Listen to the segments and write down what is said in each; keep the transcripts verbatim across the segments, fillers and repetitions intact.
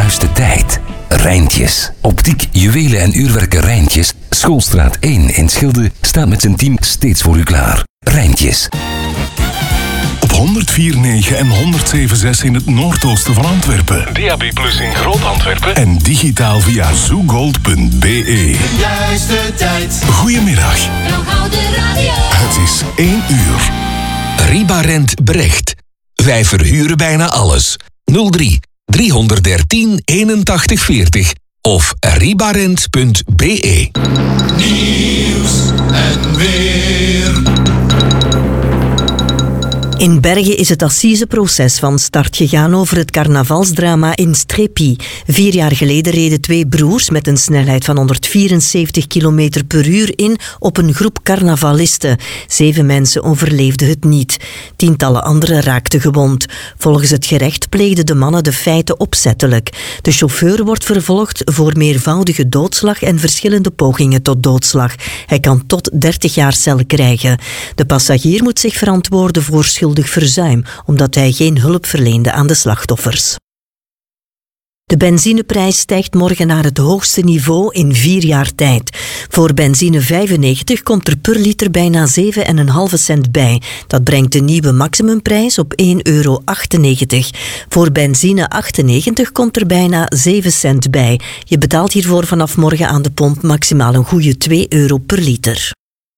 juiste tijd. Rijntjes. Optiek, juwelen en uurwerken Rijntjes. Schoolstraat één in Schilde staat met zijn team steeds voor u klaar. Rijntjes. Op honderdvier komma negen en honderdzeven komma zes in het noordoosten van Antwerpen. D A B plus in Groot-Antwerpen. En digitaal via zoogold punt b e. Juiste tijd. Goedemiddag. Radio. Het is één uur. Ribarent Brecht. Wij verhuren bijna alles. nul drie driehonderddertien eenentachtig veertig of ribarent punt b e. Nieuws en weer. In Bergen is het assiseproces van start gegaan over het carnavalsdrama in Strepi. Vier jaar geleden reden twee broers met een snelheid van honderdvierenzeventig kilometer per uur in op een groep carnavalisten. Zeven mensen overleefden het niet. Tientallen anderen raakten gewond. Volgens het gerecht pleegden de mannen de feiten opzettelijk. De chauffeur wordt vervolgd voor meervoudige doodslag en verschillende pogingen tot doodslag. Hij kan tot dertig jaar cel krijgen. De passagier moet zich verantwoorden voor schuld verzuim, omdat hij geen hulp verleende aan de slachtoffers. De benzineprijs stijgt morgen naar het hoogste niveau in vier jaar tijd. Voor benzine vijfennegentig komt er per liter bijna zeven komma vijf cent bij. Dat brengt de nieuwe maximumprijs op één euro achtennegentig. Voor benzine achtennegentig komt er bijna zeven cent bij. Je betaalt hiervoor vanaf morgen aan de pomp maximaal een goede twee euro per liter.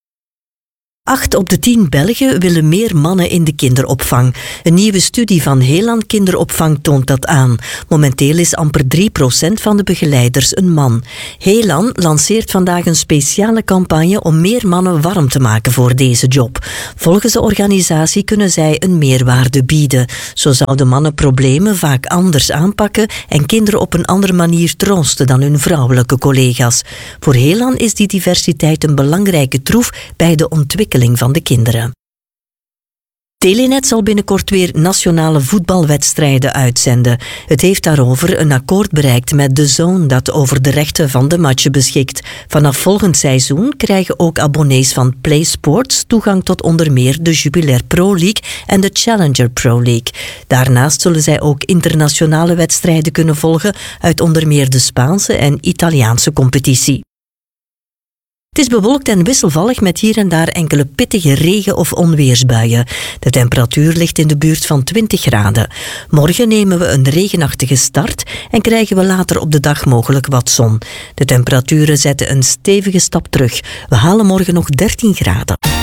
Acht op de tien Belgen willen meer mannen in de kinderopvang. Een nieuwe studie van Helan Kinderopvang toont dat aan. Momenteel is amper drie procent van de begeleiders een man. Helan lanceert vandaag een speciale campagne om meer mannen warm te maken voor deze job. Volgens de organisatie kunnen zij een meerwaarde bieden. Zo zouden mannen problemen vaak anders aanpakken en kinderen op een andere manier troosten dan hun vrouwelijke collega's. Voor Helan is die diversiteit een belangrijke troef bij de ontwikkeling van de kinderen. Telenet zal binnenkort weer nationale voetbalwedstrijden uitzenden. Het heeft daarover een akkoord bereikt met D A Z N dat over de rechten van de matchen beschikt. Vanaf volgend seizoen krijgen ook abonnees van Play Sports toegang tot onder meer de Jubilair Pro League en de Challenger Pro League. Daarnaast zullen zij ook internationale wedstrijden kunnen volgen uit onder meer de Spaanse en Italiaanse competitie. Het is bewolkt en wisselvallig met hier en daar enkele pittige regen- of onweersbuien. De temperatuur ligt in de buurt van twintig graden. Morgen nemen we een regenachtige start en krijgen we later op de dag mogelijk wat zon. De temperaturen zetten een stevige stap terug. We halen morgen nog dertien graden.